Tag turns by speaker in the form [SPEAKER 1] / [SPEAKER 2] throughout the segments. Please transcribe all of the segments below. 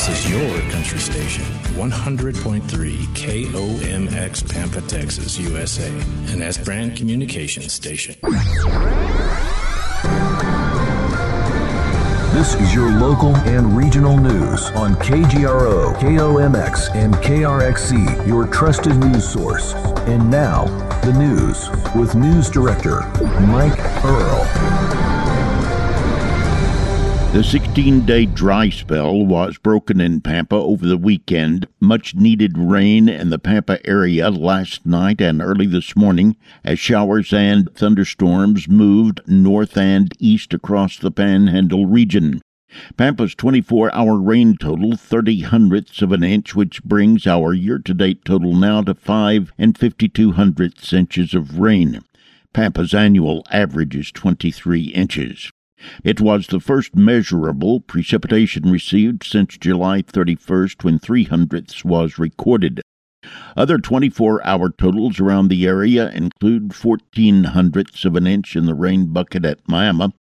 [SPEAKER 1] This is your country station, 100.3 KOMX Pampa, Texas, USA, an S Brand Communications station.
[SPEAKER 2] This is your local and regional news on KGRO, KOMX, and KRXC, your trusted news source. And now, the news with News Director Mike Earl.
[SPEAKER 3] The 16-day dry spell was broken in Pampa over the weekend. Much needed rain in the Pampa area last night and early this morning as showers and thunderstorms moved north and east across the Panhandle region. Pampa's 24-hour rain total, 30/100ths of an inch, which brings our year-to-date total now to 5 52/100ths inches of rain. Pampa's annual average is 23 inches. It was the first measurable precipitation received since July 31st, when 3/100ths was recorded. Other 24-hour totals around the area include 14/100ths of an inch in the rain bucket at Miami,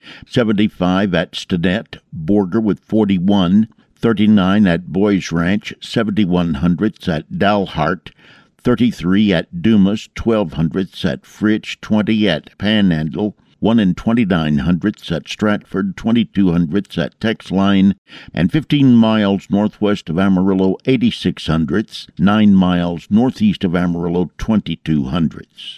[SPEAKER 3] 75 at Stinnett, Borger with 41, 39 at Boys Ranch, 71/100ths at Dalhart, 33 at Dumas, 12/100ths at Fritch, 20 at Panhandle, 1 and 29/100ths at Stratford, 22/100ths at Texline, and 15 miles northwest of Amarillo, 86/100ths, 9 miles northeast of Amarillo, 22/100ths.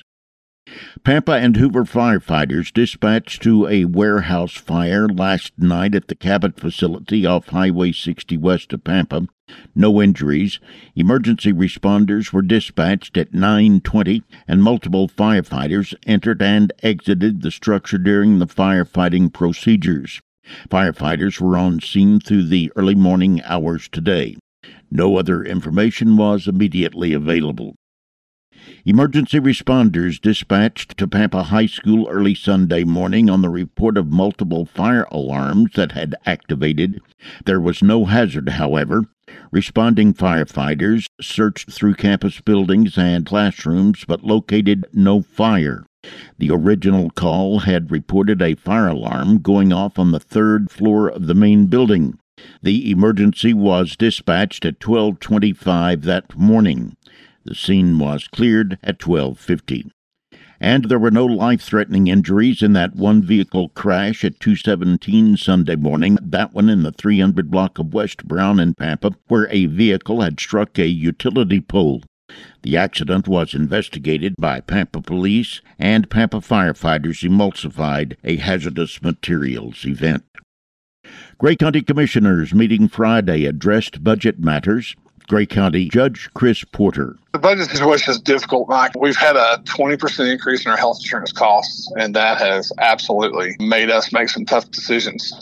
[SPEAKER 3] Pampa and Hoover firefighters dispatched to a warehouse fire last night at the Cabot facility off Highway 60 west of Pampa. No injuries. Emergency responders were dispatched at 9:20, and multiple firefighters entered and exited the structure during the firefighting procedures. Firefighters were on scene through the early morning hours today. No other information was immediately available. Emergency responders dispatched to Pampa High School early Sunday morning on the report of multiple fire alarms that had activated. There was no hazard, however. Responding firefighters searched through campus buildings and classrooms but located no fire. The original call had reported a fire alarm going off on the 3rd floor of the main building. The emergency was dispatched at 12:25 that morning. The scene was cleared at 12:50. And there were no life-threatening injuries in that one vehicle crash at 217 Sunday morning, that one in the 300 block of West Brown in Pampa, where a vehicle had struck a utility pole. The accident was investigated by Pampa police, and Pampa firefighters emulsified a hazardous materials event. Gray County Commissioners meeting Friday addressed budget matters. Gray County Judge Chris Porter.
[SPEAKER 4] The budget situation is difficult, Mike. We've had a 20% increase in our health insurance costs, and that has absolutely made us make some tough decisions.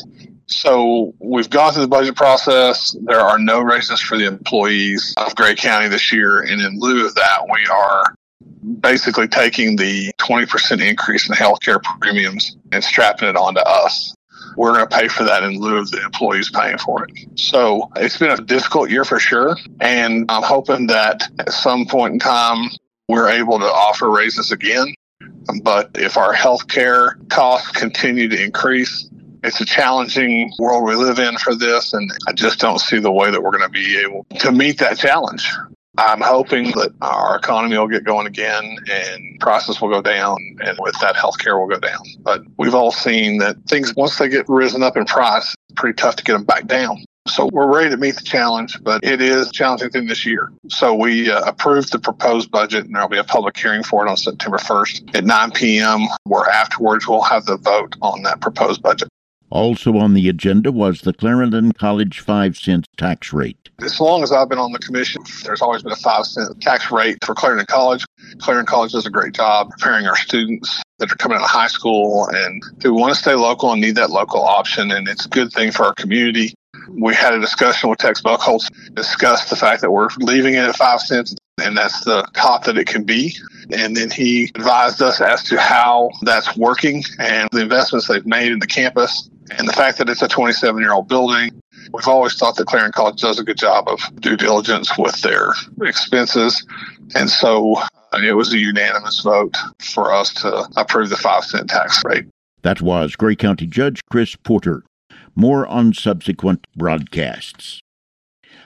[SPEAKER 4] So we've gone through the budget process. There are no raises for the employees of Gray County this year, and in lieu of that, we are basically taking the 20% increase in healthcare premiums and strapping it onto us. We're going to pay for that in lieu of the employees paying for it. So it's been a difficult year for sure. And I'm hoping that at some point in time, we're able to offer raises again. But if our health care costs continue to increase, it's a challenging world we live in for this. And I just don't see the way that we're going to be able to meet that challenge. I'm hoping that our economy will get going again and prices will go down, and with that, healthcare will go down. But we've all seen that things, once they get risen up in price, it's pretty tough to get them back down. So we're ready to meet the challenge, but it is a challenging thing this year. So we approved the proposed budget, and there will be a public hearing for it on September 1st at 9 p.m., where afterwards we'll have the vote on that proposed budget.
[SPEAKER 3] Also on the agenda was the Clarendon College 5-cent tax rate.
[SPEAKER 4] As long as I've been on the commission, there's always been a 5-cent tax rate for Clarendon College. Clarendon College does a great job preparing our students that are coming out of high school and who want to stay local and need that local option, and it's a good thing for our community. We had a discussion with Tex Buckholz, discussed the fact that we're leaving it at 5 cents, and that's the top that it can be. And then he advised us as to how that's working and the investments they've made in the campus and the fact that it's a 27-year-old building. We've always thought that Clarendon College does a good job of due diligence with their expenses. And so it was a unanimous vote for us to approve the 5-cent tax rate.
[SPEAKER 3] That was Gray County Judge Chris Porter. More on subsequent broadcasts.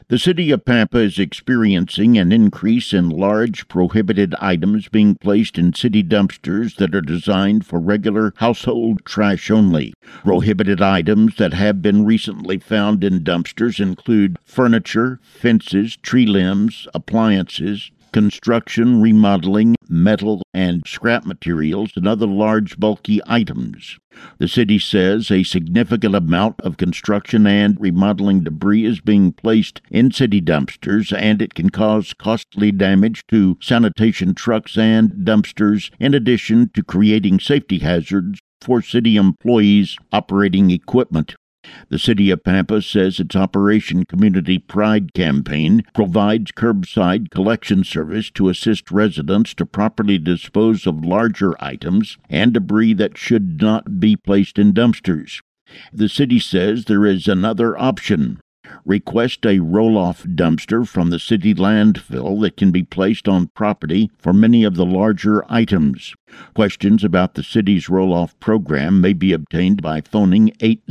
[SPEAKER 3] The city of Pampa is experiencing an increase in large prohibited items being placed in city dumpsters that are designed for regular household trash only. Prohibited items that have been recently found in dumpsters include furniture, fences, tree limbs, appliances, construction, remodeling, metal, and scrap materials, and other large bulky items. The city says a significant amount of construction and remodeling debris is being placed in city dumpsters, and it can cause costly damage to sanitation trucks and dumpsters, in addition to creating safety hazards for city employees operating equipment. The City of Pampa says its Operation Community Pride campaign provides curbside collection service to assist residents to properly dispose of larger items and debris that should not be placed in dumpsters. The city says there is another option. Request a roll-off dumpster from the city landfill that can be placed on property for many of the larger items. Questions about the city's roll-off program may be obtained by phoning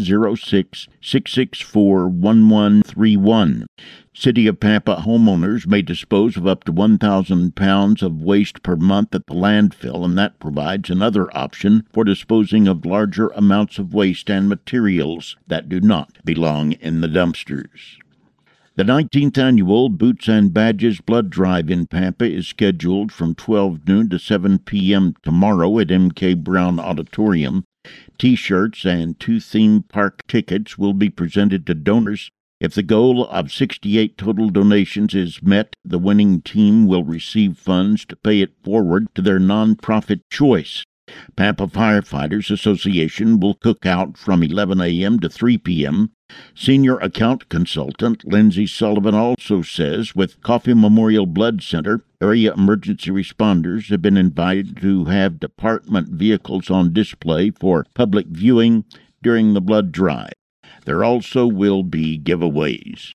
[SPEAKER 3] 806-664-1131. City of Pampa homeowners may dispose of up to 1,000 pounds of waste per month at the landfill, and that provides another option for disposing of larger amounts of waste and materials that do not belong in the dumpsters. The 19th annual Boots and Badges Blood Drive in Pampa is scheduled from 12 noon to 7 p.m. tomorrow at M.K. Brown Auditorium. T-shirts and 2 theme park tickets will be presented to donors. If the goal of 68 total donations is met, the winning team will receive funds to pay it forward to their nonprofit choice. Pampa Firefighters Association will cook out from 11 a.m. to 3 p.m. Senior Account Consultant Lindsay Sullivan also says with Coffee Memorial Blood Center, area emergency responders have been invited to have department vehicles on display for public viewing during the blood drive. There also will be giveaways.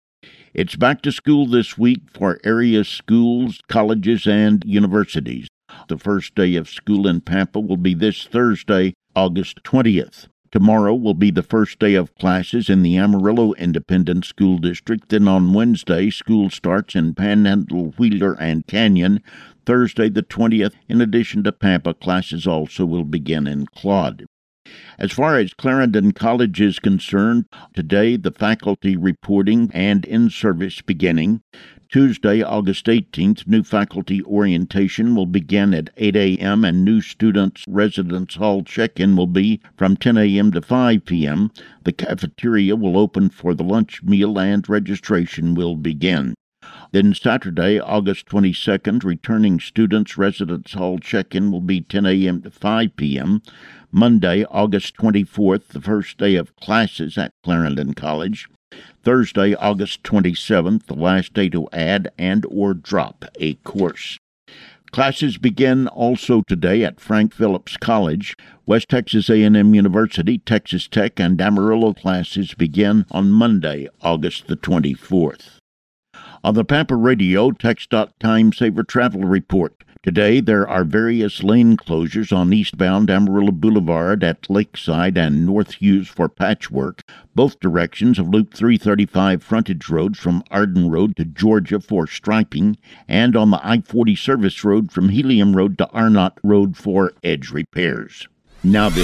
[SPEAKER 3] It's back to school this week for area schools, colleges, and universities. The first day of school in Pampa will be this Thursday, August 20th. Tomorrow will be the first day of classes in the Amarillo Independent School District. Then on Wednesday, school starts in Panhandle, Wheeler, and Canyon. Thursday the 20th, in addition to Pampa, classes also will begin in Claude. As far as Clarendon College is concerned, today the faculty reporting and in-service beginning. Tuesday, August 18th, new faculty orientation will begin at 8 a.m. and new students' residence hall check-in will be from 10 a.m. to 5 p.m. The cafeteria will open for the lunch meal and registration will begin. Then Saturday, August 22nd, returning students' residence hall check-in will be 10 a.m. to 5 p.m. Monday, August 24th, the first day of classes at Clarendon College. Thursday, August 27th, the last day to add and or drop a course. Classes begin also today at Frank Phillips College. West Texas A&M University, Texas Tech, and Amarillo classes begin on Monday, August the 24th. On the Pampa Radio, TxDOT Time Saver Travel Report. Today, there are various lane closures on eastbound Amarillo Boulevard at Lakeside and North Hughes for patchwork, both directions of Loop 335 frontage roads from Arden Road to Georgia for striping, and on the I-40 service road from Helium Road to Arnott Road for edge repairs. Now this.